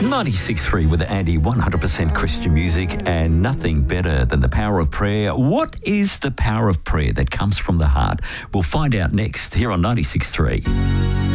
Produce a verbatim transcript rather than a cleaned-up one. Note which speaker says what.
Speaker 1: ninety-six point three with Andy, one hundred percent Christian music and nothing better than the power of prayer. What is the power of prayer that comes from the heart? We'll find out next here on ninety-six point three.